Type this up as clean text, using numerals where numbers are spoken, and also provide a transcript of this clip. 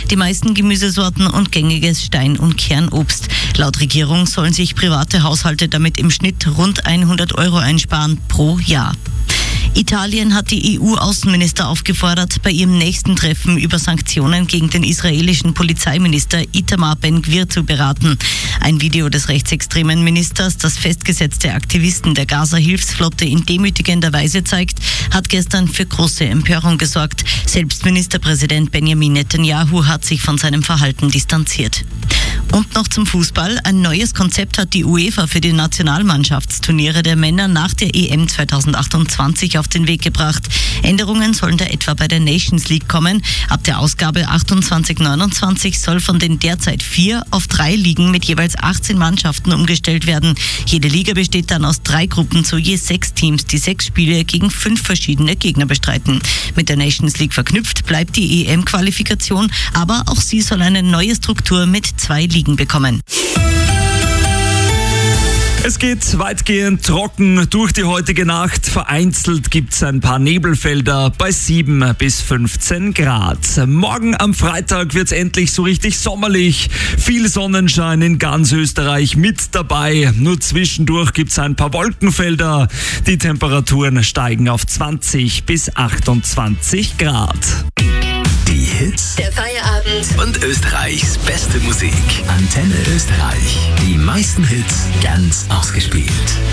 die meisten Gemüsesorten und gängiges Stein- und Kernobst. Laut Regierung sollen sich private Haushalte damit im Schnitt rund 100 € einsparen pro Jahr. Italien hat die EU-Außenminister aufgefordert, bei ihrem nächsten Treffen über Sanktionen gegen den israelischen Polizeiminister Itamar Ben-Gvir zu beraten. Ein Video des rechtsextremen Ministers, das festgesetzte Aktivisten der Gaza-Hilfsflotte in demütigender Weise zeigt, hat gestern für große Empörung gesorgt. Selbst Ministerpräsident Benjamin Netanyahu hat sich von seinem Verhalten distanziert. Und noch zum Fußball. Ein neues Konzept hat die UEFA für die Nationalmannschaftsturniere der Männer nach der EM 2028 auf den Weg gebracht. Änderungen sollen da etwa bei der Nations League kommen. Ab der Ausgabe 28/29 soll von den derzeit 4 auf 3 Ligen mit jeweils 18 Mannschaften umgestellt werden. Jede Liga besteht dann aus 3 Gruppen zu je 6 Teams, die 6 Spiele gegen 5 verschiedene Gegner bestreiten. Mit der Nations League verknüpft bleibt die EM-Qualifikation, aber auch sie soll eine neue Struktur mit 2 Ligen bekommen. Es geht weitgehend trocken durch die heutige Nacht. Vereinzelt gibt es ein paar Nebelfelder bei 7 bis 15 Grad. Morgen am Freitag wird es endlich so richtig sommerlich. Viel Sonnenschein in ganz Österreich mit dabei. Nur zwischendurch gibt es ein paar Wolkenfelder. Die Temperaturen steigen auf 20 bis 28 Grad. Die Hits Der Feierabend. und Österreichs beste Musik. Antenne Österreich. Die meisten Hits ganz ausgespielt.